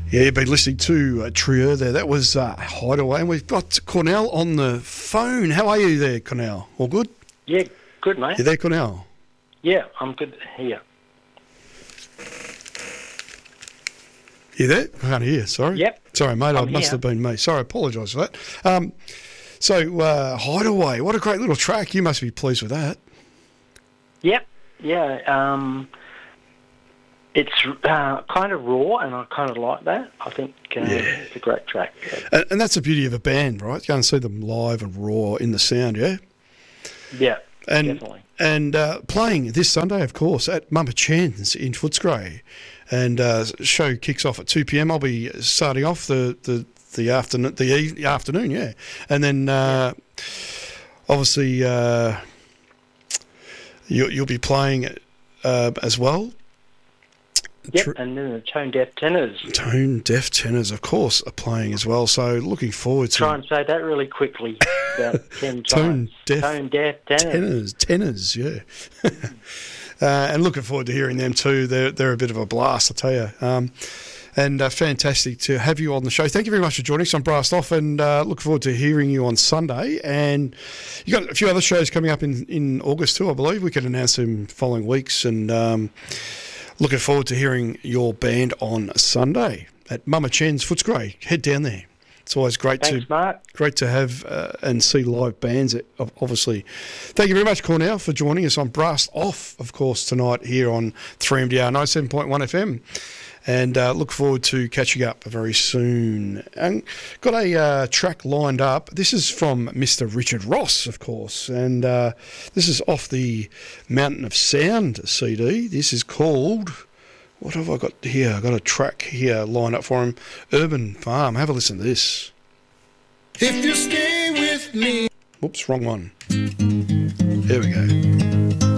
Yeah, you've been listening to Trio there. That was Hideaway. And we've got Cornell on the phone. How are you there, Cornell? All good? Yeah, good, mate. You there, Cornell? Yeah, I'm good here. You there? I can't hear, sorry. Yep. Sorry, mate, I'm must here. have been me. Sorry, I apologise for that. Hideaway, what a great little track. You must be pleased with that. Yep. Yeah. It's kind of raw, and I kind of like that. I think it's a great track. Yeah. And that's the beauty of a band, right? Go and see them live and raw in the sound, yeah? Yeah, And, definitely. And playing this Sunday, of course, at Mama Chan's in Footscray. And show kicks off at 2 p.m. I'll be starting off the afternoon, yeah. And then obviously you'll be playing as well. Yep, and then the Tone Deaf Tenors. Tone Deaf Tenors, of course, are playing as well. So looking forward to... Try and say that really quickly, about 10 Tone times. Deaf Tenors, yeah. And looking forward to hearing them too. They're a bit of a blast, I tell you. And fantastic to have you on the show. Thank you very much for joining us on Brassed Off, and look forward to hearing you on Sunday. And you got a few other shows coming up in August too, I believe. We can announce them following weeks, and looking forward to hearing your band on Sunday at Mama Chan's Footscray. Head down there. It's always great. Thanks, Mark. Great to have and see live bands, obviously. Thank you very much, Cornell, for joining us on Brassed Off, of course, tonight here on 3MDR 97.1 FM. And look forward to catching up very soon. And got a track lined up. This is from Mr. Richard Ross, of course. And this is off the Mountain of Sound CD. This is called... What have I got here? I've got a track here lined up for him. Urban Farm. Have a listen to this. If you stay with me. Whoops, wrong one. Here we go.